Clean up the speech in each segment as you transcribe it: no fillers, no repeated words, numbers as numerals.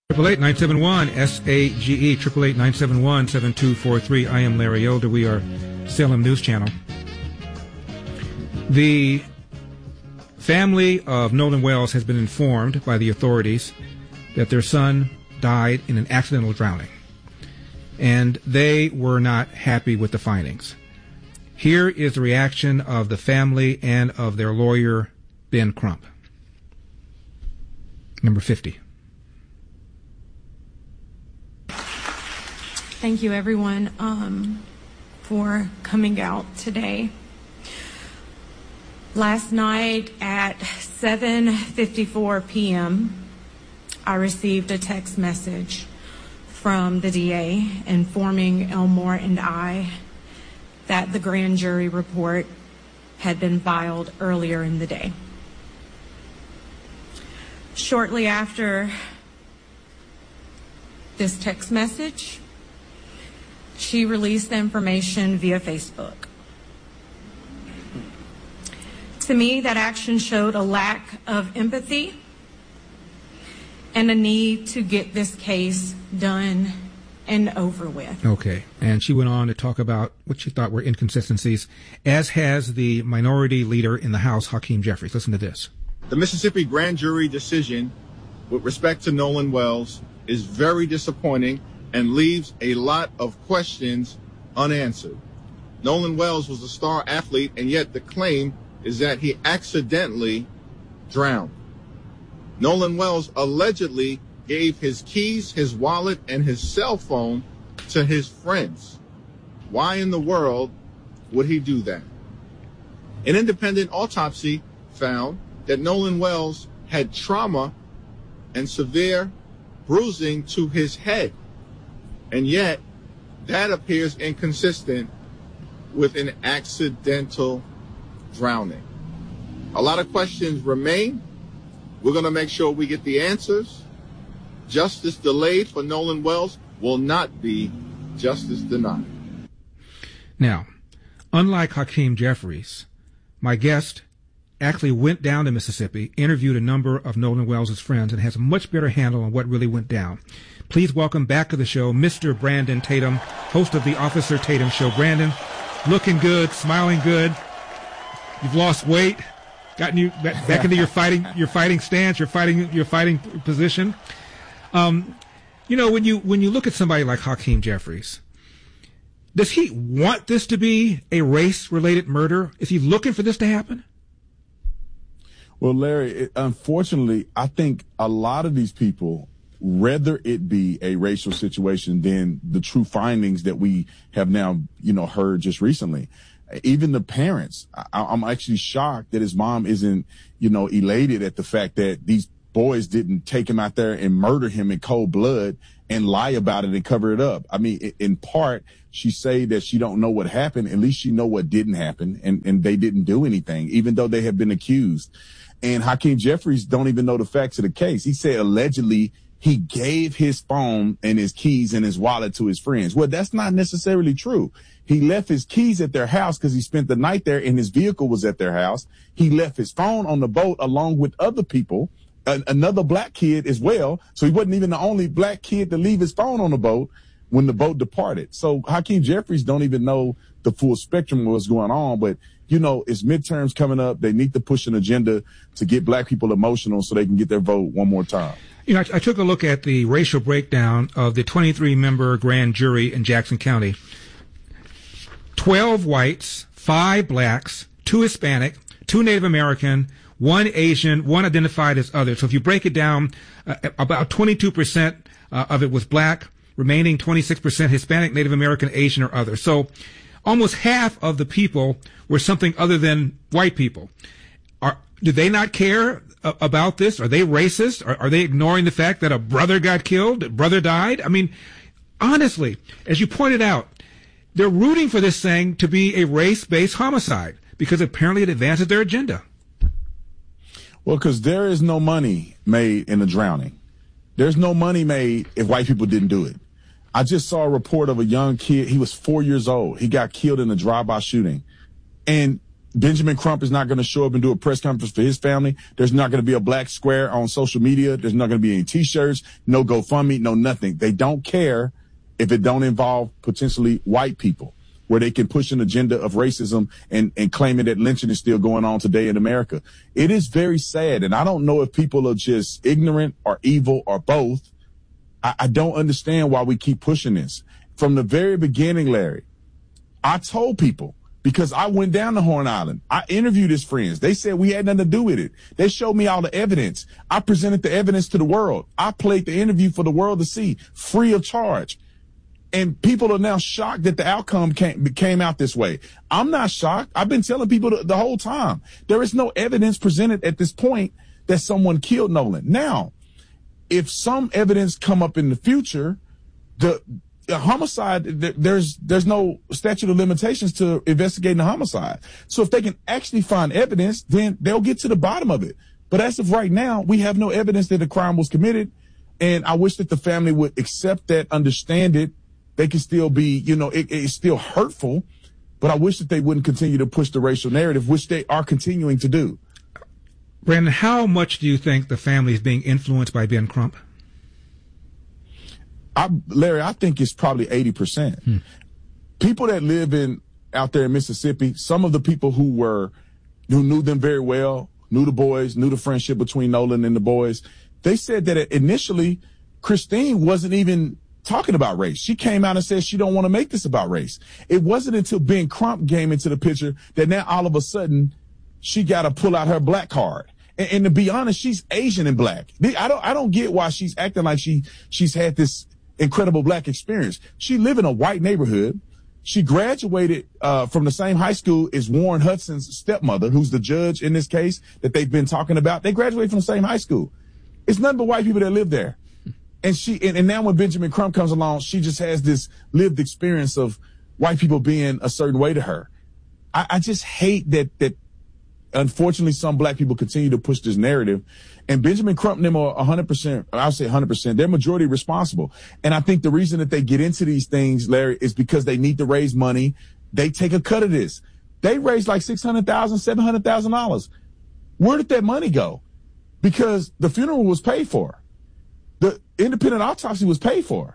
888-971-SAGE, 888-971-7243. I am Larry Elder. We are Salem News Channel. The family of Nolan Wells has been informed by the authorities that their son died in an accidental drowning, and they were not happy with the findings. Here is the reaction of the family and of their lawyer, Ben Crump. Number 50. Thank you, everyone, for coming out today. Last night at 7:54 p.m., I received a text message from the DA informing Elmore and I that the grand jury report had been filed earlier in the day. Shortly after this text message, she released the information via Facebook. To me, that action showed a lack of empathy and a need to get this case done and over with. Okay. And she went on to talk about what she thought were inconsistencies, as has the minority leader in the House, Hakeem Jeffries. Listen to this. The Mississippi grand jury decision with respect to Nolan Wells is very disappointing and leaves a lot of questions unanswered. Nolan Wells was a star athlete, and yet the claim is that he accidentally drowned. Nolan Wells allegedly gave his keys, his wallet, and his cell phone to his friends. Why in the world would he do that? An independent autopsy found that Nolan Wells had trauma and severe bruising to his head. And yet, that appears inconsistent with an accidental drowning. A lot of questions remain. We're going to make sure we get the answers. Justice delayed for Nolan Wells will not be justice denied. Now, unlike Hakeem Jeffries, my guest actually went down to Mississippi, interviewed a number of Nolan Wells' friends, and has a much better handle on what really went down. Please welcome back to the show Mr. Brandon Tatum, host of the Officer Tatum Show. Brandon, looking good, smiling good. You've lost weight, gotten you back into your fighting stance, your fighting position. When you look at somebody like Hakeem Jeffries, does he want this to be a race-related murder? Is he looking for this to happen? Well, Larry, unfortunately, I think a lot of these people, rather it be a racial situation than the true findings that we have now, heard just recently. Even the parents, I'm actually shocked that his mom isn't, elated at the fact that these boys didn't take him out there and murder him in cold blood and lie about it and cover it up. I mean, in part, she say that she don't know what happened. At least she know what didn't happen, and they didn't do anything, even though they have been accused. And Hakeem Jeffries don't even know the facts of the case. He said allegedly he gave his phone and his keys and his wallet to his friends. Well, that's not necessarily true. He left his keys at their house because he spent the night there and his vehicle was at their house. He left his phone on the boat along with other people, another black kid as well. So he wasn't even the only black kid to leave his phone on the boat when the boat departed. So Hakeem Jeffries don't even know the full spectrum of what's going on. But, it's midterms coming up. They need to push an agenda to get black people emotional so they can get their vote one more time. I took a look at the racial breakdown of the 23-member grand jury in Jackson County. 12 whites, 5 blacks, 2 Hispanic, 2 Native American, 1 Asian, 1 identified as other. So if you break it down, about 22% of it was black, remaining 26% Hispanic, Native American, Asian, or other. So almost half of the people were something other than white people. Do they not care about this? Are they racist? Are they ignoring the fact that a brother got killed, a brother died? I mean, honestly, as you pointed out, they're rooting for this thing to be a race-based homicide because apparently it advances their agenda. Well, because there is no money made in a drowning. There's no money made if white people didn't do it. I just saw a report of a young kid. He was 4 years old. He got killed in a drive-by shooting. And Benjamin Crump is not going to show up and do a press conference for his family. There's not going to be a black square on social media. There's not going to be any T-shirts, no GoFundMe, no nothing. They don't care if it don't involve potentially white people, where they can push an agenda of racism and claiming that lynching is still going on today in America. It is very sad, and I don't know if people are just ignorant or evil or both. I don't understand why we keep pushing this. From the very beginning, Larry, I told people, because I went down to Horn Island. I interviewed his friends. They said we had nothing to do with it. They showed me all the evidence. I presented the evidence to the world. I played the interview for the world to see, free of charge. And people are now shocked that the outcome came out this way. I'm not shocked. I've been telling people the whole time. There is no evidence presented at this point that someone killed Nolan. Now, if some evidence come up in the future, the homicide, there's no statute of limitations to investigating a homicide. So if they can actually find evidence, then they'll get to the bottom of it. But as of right now, we have no evidence that a crime was committed. And I wish that the family would accept that, understand it. They can still be, it's still hurtful, but I wish that they wouldn't continue to push the racial narrative, which they are continuing to do. Brandon, how much do you think the family is being influenced by Ben Crump? Larry, I think it's probably 80%. People that live out there in Mississippi, some of the people who knew them very well, knew the boys, knew the friendship between Nolan and the boys, they said that initially Christine wasn't even talking about race. She came out and said she don't want to make this about race. It wasn't until Ben Crump came into the picture that now all of a sudden she got to pull out her black card. And to be honest, she's Asian and black. I don't get why she's acting like she's had this incredible black experience. She lived in a white neighborhood. She graduated from the same high school as Warren Hudson's stepmother, who's the judge in this case that they've been talking about. They graduated from the same high school. It's nothing but white people that live there. And now when Benjamin Crump comes along, she just has this lived experience of white people being a certain way to her. I just hate that unfortunately some black people continue to push this narrative. And Benjamin Crump and them are 100%, I'll say 100%, they're majority responsible. And I think the reason that they get into these things, Larry, is because they need to raise money. They take a cut of this. They raised like $600,000, $700,000. Where did that money go? Because the funeral was paid for. The independent autopsy was paid for.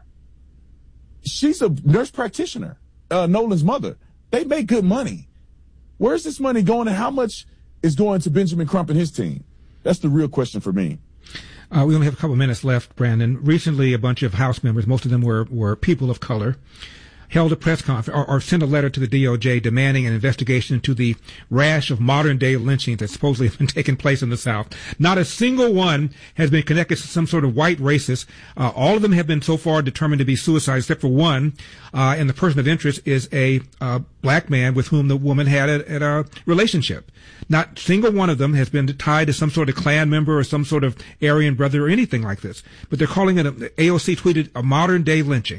She's a nurse practitioner, Nolan's mother. They make good money. Where's this money going, and how much is going to Benjamin Crump and his team? That's the real question for me. We only have a couple minutes left, Brandon. Recently, a bunch of House members, most of them were people of color, held a press conference or sent a letter to the DOJ demanding an investigation into the rash of modern-day lynchings that supposedly have been taking place in the South. Not a single one has been connected to some sort of white racist. All of them have been so far determined to be suicide, except for one, and the person of interest is a black man with whom the woman had a relationship. Not a single one of them has been tied to some sort of Klan member or some sort of Aryan brother or anything like this. But they're calling it, AOC tweeted, a modern-day lynching.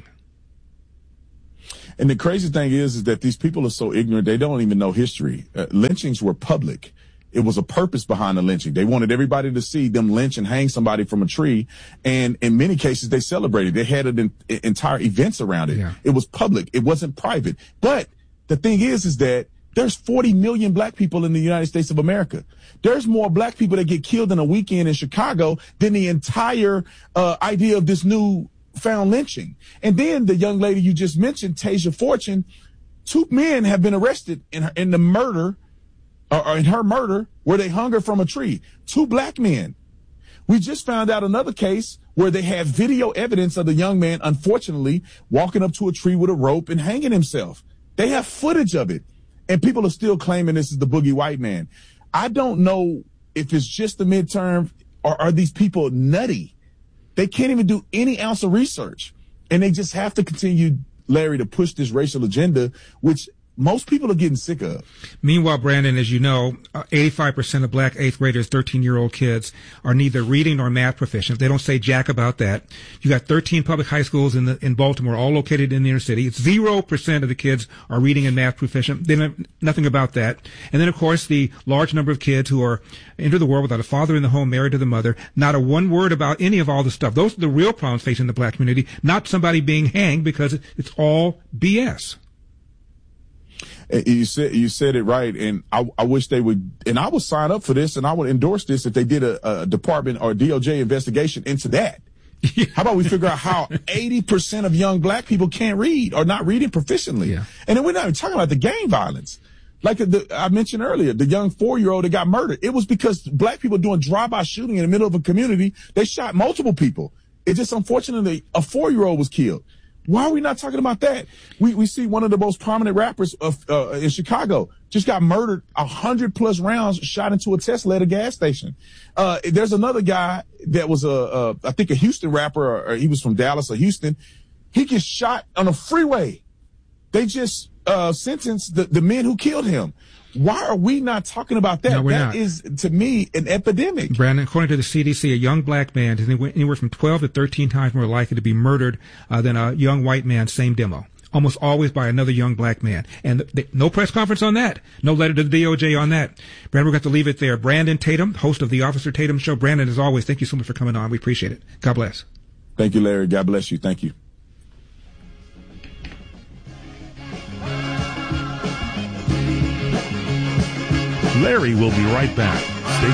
And the crazy thing is that these people are so ignorant, they don't even know history. Lynchings were public. It was a purpose behind the lynching. They wanted everybody to see them lynch and hang somebody from a tree. And in many cases, they celebrated. They had entire events around it. Yeah. It was public. It wasn't private. But the thing is that there's 40 million black people in the United States of America. There's more black people that get killed in a weekend in Chicago than the entire idea of this new found lynching. And then the young lady you just mentioned, Tasia Fortune, 2 men have been arrested in the murder, or in her murder, where they hung her from a tree. 2 black men. We just found out another case where they have video evidence of the young man, unfortunately, walking up to a tree with a rope and hanging himself. They have footage of it. And people are still claiming this is the boogie white man. I don't know if it's just the midterm, or are these people nutty? They can't even do any ounce of research. And they just have to continue, Larry, to push this racial agenda, which most people are getting sick of. Meanwhile, Brandon, as you know, 85% of black 8th graders, 13-year-old kids, are neither reading nor math proficient. They don't say jack about that. You got 13 public high schools in Baltimore, all located in the inner city. 0% of the kids are reading and math proficient. They know nothing about that. And then, of course, the large number of kids who are enter the world without a father in the home, married to the mother. Not a one word about any of all this stuff. Those are the real problems facing the black community, not somebody being hanged, because it's all BS. You said it right, and I wish they would. And I would sign up for this, and I would endorse this if they did a department or DOJ investigation into that. How about we figure out how 80% of young black people can't read or not reading proficiently? Yeah. And then we're not even talking about the gang violence. Like I mentioned earlier, the young 4-year-old that got murdered. It was because black people doing drive-by shooting in the middle of a community. They shot multiple people. It just, unfortunately, a 4-year-old was killed. Why are we not talking about that? We see one of the most prominent rappers in Chicago just got murdered, 100+ rounds shot into a Tesla at a gas station. There's another guy that was I think a Houston rapper, or he was from Dallas or Houston. He gets shot on a freeway. They just sentenced the men who killed him. Why are we not talking about that? No, we're that not. is, to me, an epidemic. Brandon, according to the CDC, a young black man is anywhere from 12 to 13 times more likely to be murdered than a young white man, same demo. Almost always by another young black man. And no press conference on that. No letter to the DOJ on that. Brandon, we're going to have to leave it there. Brandon Tatum, host of the Officer Tatum Show. Brandon, as always, thank you so much for coming on. We appreciate it. God bless. Thank you, Larry. God bless you. Thank you. Larry will be right back.